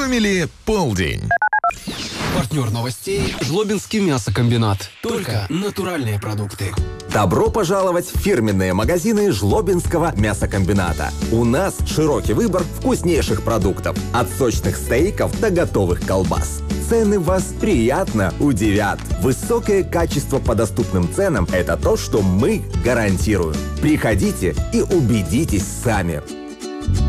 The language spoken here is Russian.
сэкономили полдень. Партнер новостей – Жлобинский мясокомбинат. Только натуральные продукты. Добро пожаловать в фирменные магазины Жлобинского мясокомбината. У нас широкий выбор вкуснейших продуктов. От сочных стейков до готовых колбас. Цены вас приятно удивят. Высокое качество по доступным ценам – это то, что мы гарантируем. Приходите и убедитесь сами.